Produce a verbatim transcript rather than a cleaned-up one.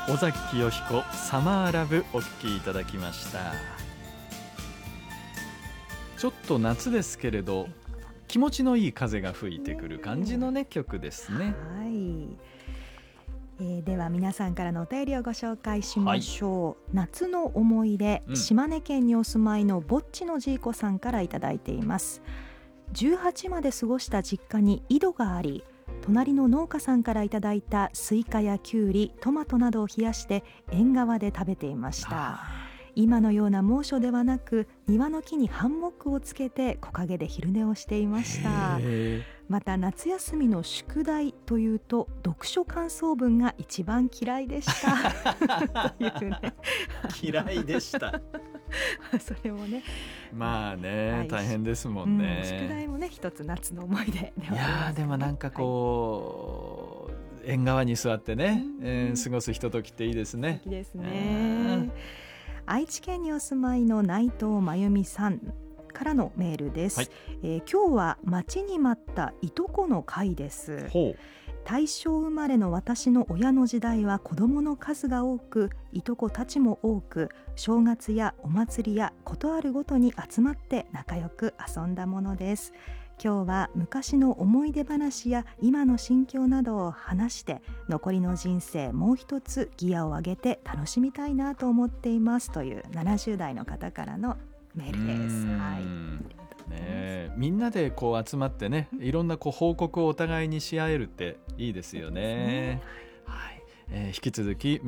尾崎清彦サマーラブお聴きいただきました。ちょっと夏ですけれど気持ちのいい風が吹いてくる感じのね、曲ですね。 はい、えー、では皆さんからのお便りをご紹介しましょう、はい、夏の思い出、うん、島根県にお住まいのぼっちのじいこさんからいただいています。じゅうはちまで過ごした実家に井戸があり、隣の農家さんからいただいたスイカやキュウリ、トマトなどを冷やして縁側で食べていました。今のような猛暑ではなく、庭の木にハンモックをつけて木陰で昼寝をしていました。また夏休みの宿題というと読書感想文が一番嫌いでしたというね、 嫌いでしたそれもね、 まあね、はい、大変ですもんね、 うん、宿題もね一つ夏の思い出ではあります、ね、 いやでもなんかこう、はい、縁側に座ってね、えー、過ごすひとときっていいですね。 素敵ですね。愛知県にお住まいの内藤真由美さんからのメールです、はい、えー、今日は待ちに待ったいとこの会です。ほう。大正生まれの私の親の時代は子供の数が多く、いとこたちも多く、正月やお祭りやことあるごとに集まって仲良く遊んだものです。今日は昔の思い出話や今の心境などを話して、残りの人生もう一つギアを上げて楽しみたいなと思っていますというななじゅう代の方からのメールです。はい、 ね、みんなでこう集まってね、いろんなこう報告をお互いにし合えるっていいですよね。はい、えー、引き続き